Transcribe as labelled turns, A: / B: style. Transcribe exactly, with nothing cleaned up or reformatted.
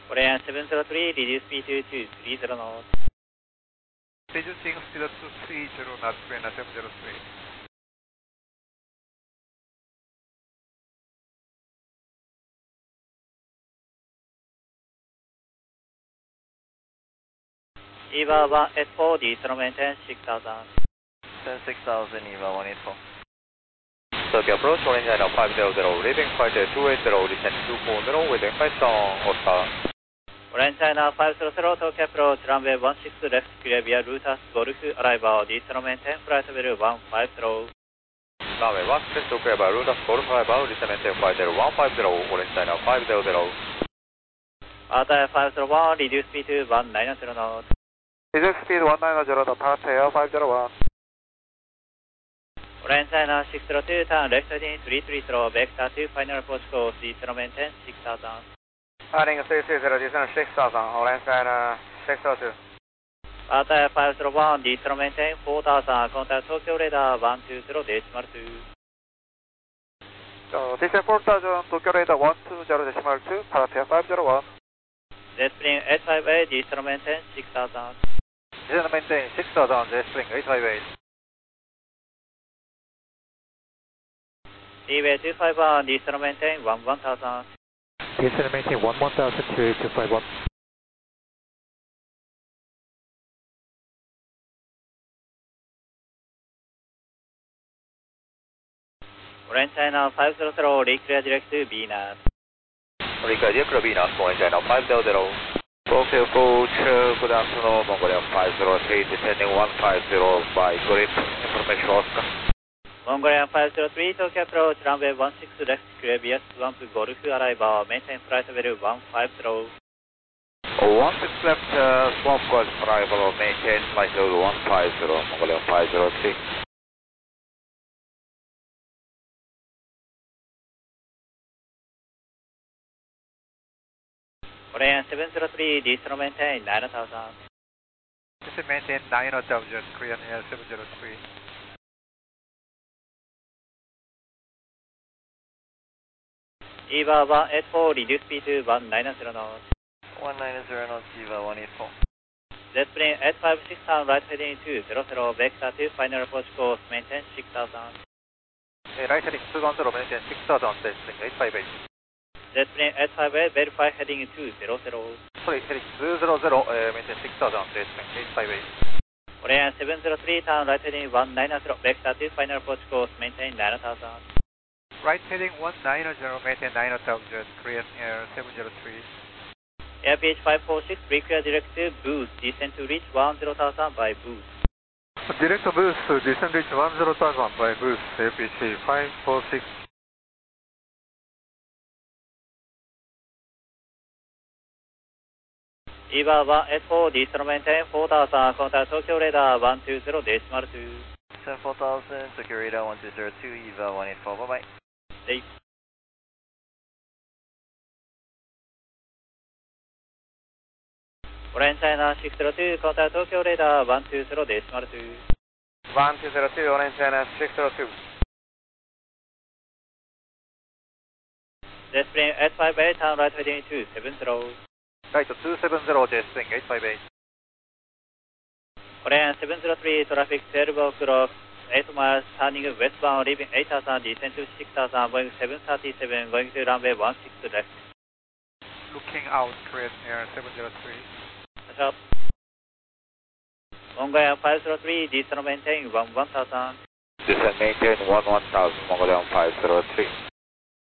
A: Korean seven zero three, reduce speed to two three zero knots.
B: Reducing speed to two three zero knots, Korean seven zero three.
A: EVA one eight four, diesel maintain six thousand.
C: ten six thousand, EVA one eight four. Tokyo approach, orange line five zero zero, leaving flight two eight zero, descent two four zero, within five song, Oscar.
A: Orange China five zero zero, Tokyo approach, runway one six left, clear via Lutas, Golf, arrival, diesel maintain, flight level one five zero.
C: Runway one six left, clear via Lutas, Golf, arrival, descent maintain, flight level one five zero, orange China five zero zero.
A: Alta five zero one, reduce speed to one nine zero knots.
B: Reduce speed one nine zero knots, Altair five zero one.
A: Orange China six zero two, turn left heading three three zero, vector to final approach course, diesel maintain six thousand.
B: Heading three three zero, descent six thousand, orange China six zero two.
A: Alta five zero one, diesel maintain four thousand, contact Tokyo radar one two zero decimal two.
B: So, descent four thousand, Tokyo radar one two zero decimal two, Altair five zero one.
A: Jet spring eight five eight, diesel maintain six thousand.
B: Descent maintain six thousand, jet spring eight five eight.
A: Seaway two five one, diesel maintain one one thousand.
D: Descent maintain one one thousand to two five one.
A: Orange China five zero zero, reclear direct to Venus.
C: Reclear direct to Venus, orange China five zero zero. Tokyo approach, uh, good afternoon, Mongolia five zero three, descending one five zero by grip, information Oscar.
A: Mongolia five zero three, Tokyo approach, runway one six left, clear via Swamp Golf, arrival, maintain flight level one five zero.
C: one six left, uh, Swamp Golf, arrival, maintain flight level one five zero, Mongolia five zero three.
A: Korean seven zero three, diesel maintain nine thousand.
B: Descent maintain nine thousand, Korean Air seven zero three.
A: EVA one eight four, reduce speed to one nine zero knots.
C: one nine zero knots, EVA one eight four.
A: Jet spring eight five six, turn right heading two zero zero, vector to final approach course, maintain six thousand.
B: Right heading two one zero, maintain six thousand, jet spring eight five eight.
A: Jet spring eight five eight, verify heading two zero zero.
B: Sorry, heading two zero zero, uh, maintain six thousand, jet spring eight five eight.
A: Korean seven zero three, turn right heading one nine zero, vector to final approach course, maintain nine thousand.
B: Right heading one nine zero, maintain nine thousand, Korean Air seven zero three.
A: Air P H five four six, reclear direct to boost, descend to reach one zero thousand by boost.
B: Direct boost, descend reach one zero thousand by boost, A P C five four six.
A: EVA one eight four, diesel maintain four thousand, contact Tokyo radar one two zero decimal two.
C: seven four thousand, Tokyo radar one two zero two, EVA one eight four, bye bye.
A: Safe. Orange China six zero two, contact Tokyo radar one two zero decimal two.
B: one two zero two, Orange China six zero two.
A: Jet spring eight five eight, turn right heading two seven zero.
B: Right two seven zero, jet spring eight five eight.
A: Korean seven zero three, traffic twelve o'clock, eight miles, turning westbound, leaving eight thousand, descend to six thousand, Boeing seven thirty-seven, going to runway one six left.
B: Looking out, Korean Air seven zero three.
A: Touch up. Mongolia five zero three, diesel maintain one one thousand.
C: Descent maintain one one thousand, Mongolia five zero three.